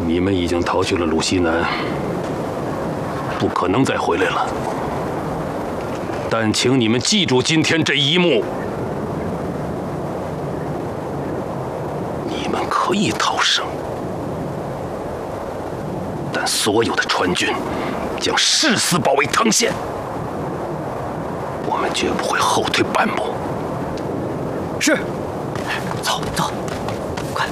你们已经逃去了鲁西南，不可能再回来了。但请你们记住今天这一幕：你们可以逃生，但所有的川军将誓死保卫汤县，我们绝不会后退半步。 是。 走走，快！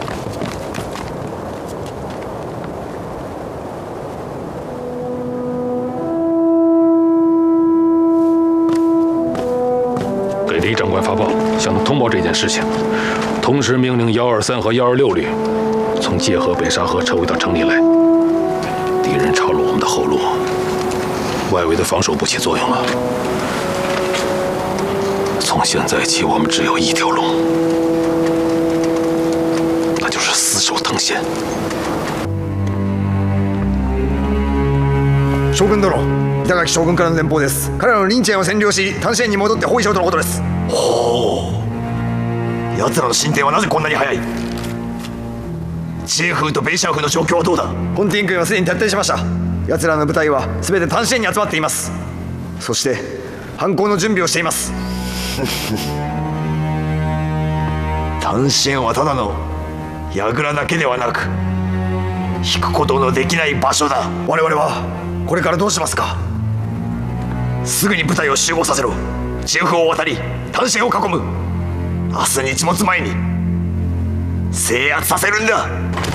给李长官发报，向他通报这件事情，同时命令123和126旅从界河、北沙河撤回到城里来。敌人抄了我们的后路，外围的防守不起作用了。从现在起，我们只有一条路，那就是死守汤县。 将軍殿、板垣将軍からの電報です。彼らのリンチェンを占領し、丹線に戻って包囲しろとのことです。 ほう。奴らの進展はなぜこんなに早い？ジェフとベイシャンフの状況はどうだ？ コンティン軍はすでに撤退しました。奴らの部隊は全て丹線に集まっています。そして反攻の準備をしています。 丹線はただの櫓だけではなく、引くことのできない場所だ。 我々はこれからどうしますか？ すぐに部隊を集合させろ。ジェフを渡り丹線を囲む。明日日没前に制圧させるんだ。